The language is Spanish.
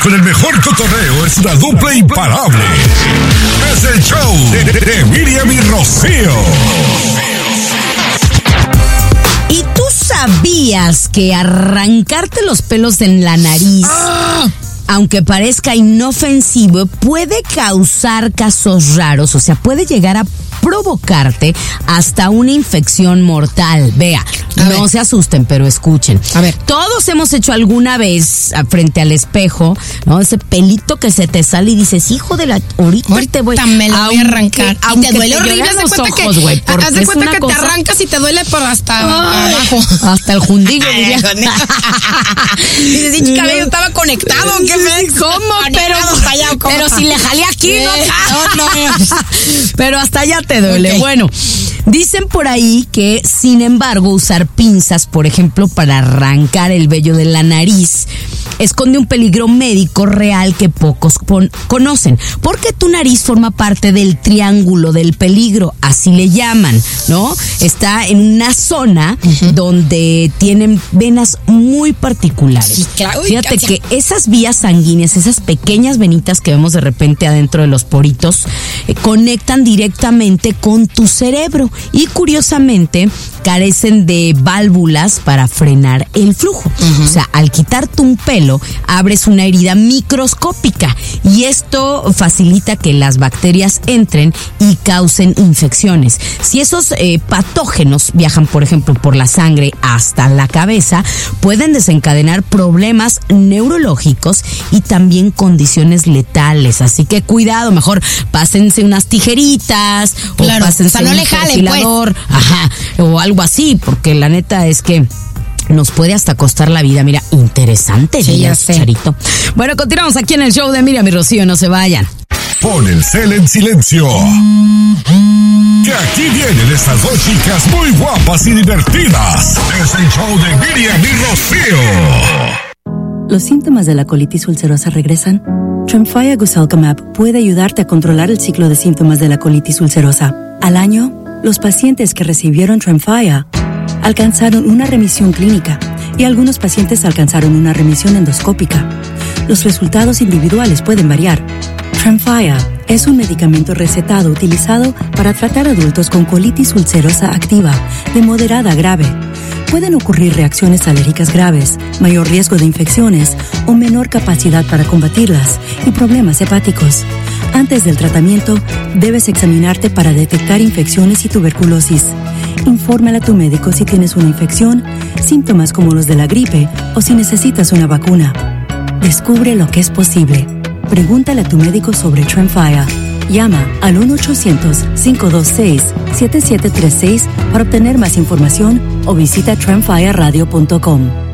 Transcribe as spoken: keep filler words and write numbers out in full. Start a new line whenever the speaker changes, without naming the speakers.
Con el mejor cotorreo es una dupla imparable. Es el show de, de, de Miriam y Rocío.
¿Y tú sabías que arrancarte los pelos en la nariz, ¡ah!, aunque parezca inofensivo, puede causar casos raros? O sea, puede llegar a provocarte hasta una infección mortal. Vea, a no ver. se asusten, pero escuchen. A ver, todos hemos hecho alguna vez frente al espejo, ¿no? Ese pelito que se te sale y dices, hijo de la, ahorita, ahorita te voy,
me lo voy a arrancar.
Aunque
y te duele
te
horrible, haz de cuenta
ojos,
que,
güey,
haz de cuenta que
cosa...
te arrancas y te duele por hasta Ay, abajo.
Hasta el jundillo, diría.
Dices, sí, cabello estaba conectado, ¿qué ves?
¿Cómo? Pero,
allá, ¿cómo?
pero si le jalé aquí,
eh,
no,
no, no.
Pero hasta allá te duele.
Okay.
Bueno, dicen por ahí que, sin embargo, usar pinzas, por ejemplo, para arrancar el vello de la nariz, esconde un peligro médico real que pocos pon- conocen, porque tu nariz forma parte del triángulo del peligro, así le llaman, ¿no? Está en una zona uh-huh. donde tienen venas muy particulares.
Sí, claro.
Fíjate que esas vías sanguíneas, esas pequeñas venitas que vemos de repente adentro de los poritos, eh, conectan directamente con tu cerebro y, curiosamente, carecen de válvulas para frenar el flujo. Uh-huh. O sea, al quitarte un pelo, abres una herida microscópica y esto facilita que las bacterias entren y causen infecciones. Si esos eh, patógenos viajan, por ejemplo, por la sangre hasta la cabeza, pueden desencadenar problemas neurológicos y también condiciones letales. Así que cuidado, mejor pásense unas tijeritas, claro, o pásense o sea, no un perfilador, pues. Ajá, o algo así, porque la neta es que nos puede hasta costar la vida. Mira, interesante,
sí, ya sé.
Charito. Bueno, continuamos aquí en el show de Miriam y Rocío, no se vayan.
Pon el cel en silencio. Que aquí vienen estas dos chicas muy guapas y divertidas. Es el show de Miriam y Rocío.
¿Los síntomas de la colitis ulcerosa regresan? Tremfya Guselkumab puede ayudarte a controlar el ciclo de síntomas de la colitis ulcerosa. Al año, los pacientes que recibieron Tremfya alcanzaron una remisión clínica y algunos pacientes alcanzaron una remisión endoscópica. Los resultados individuales pueden variar. Tremfya es un medicamento recetado utilizado para tratar adultos con colitis ulcerosa activa de moderada a grave. Pueden ocurrir reacciones alérgicas graves, mayor riesgo de infecciones o menor capacidad para combatirlas y problemas hepáticos. Antes del tratamiento, debes examinarte para detectar infecciones y tuberculosis. Infórmale a tu médico si tienes una infección, síntomas como los de la gripe o si necesitas una vacuna. Descubre lo que es posible. Pregúntale a tu médico sobre Tremfya. Llama al uno ochocientos, cinco dos seis, siete siete tres seis para obtener más información o visita tremfya radio punto com.